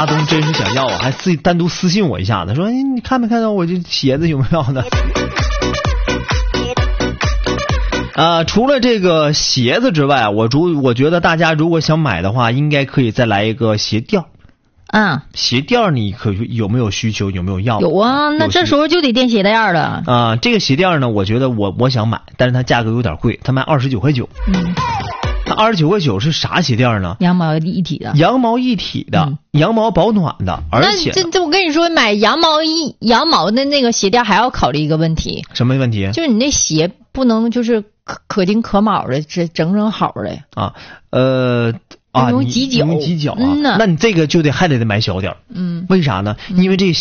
阿东真是想要啊，还自己单独私信我一下子，说你看没看到我这鞋子有没有呢？除了这个鞋子之外，我觉得大家如果想买的话，应该可以再来一个鞋垫。鞋垫你有没有需求？有没有要？ 有啊，那这时候就得垫鞋垫了。 这个鞋垫呢，我觉得我想买，但是它价格有点贵，它卖29.9块。它29.9块是啥鞋垫呢？ 羊毛一体的。 羊毛一体的，羊毛保暖的，而且这我跟你说，买羊毛的那个鞋垫还要考虑一个问题。 什么问题？ 就是你那鞋不能就是可丁可卯的，这整好的容易挤脚。 那你这个还得买小点。为啥呢？因为这